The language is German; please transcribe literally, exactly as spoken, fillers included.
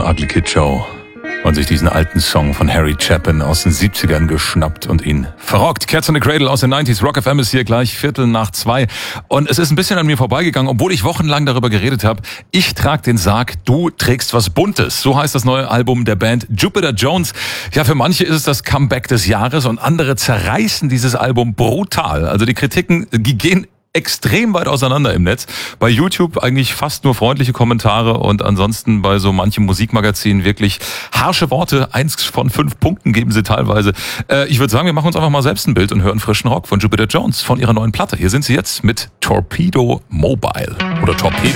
Ugly Kid Joe und sich diesen alten Song von Harry Chapin aus den siebzigern geschnappt und ihn verrockt. Cats in the Cradle aus den neunziger. Rock F M ist hier gleich Viertel nach zwei. Und es ist ein bisschen an mir vorbeigegangen, obwohl ich wochenlang darüber geredet habe. Ich trage den Sarg, du trägst was Buntes. So heißt das neue Album der Band Jupiter Jones. Ja, für manche ist es das Comeback des Jahres und andere zerreißen dieses Album brutal. Also die Kritiken, die gehen extrem weit auseinander im Netz. Bei YouTube eigentlich fast nur freundliche Kommentare und ansonsten bei so manchem Musikmagazin wirklich harsche Worte. Eins von fünf Punkten geben sie teilweise. Äh, ich würde sagen, wir machen uns einfach mal selbst ein Bild und hören frischen Rock von Jupiter Jones von ihrer neuen Platte. Hier sind sie jetzt mit Torpedo Mobile oder Torpedo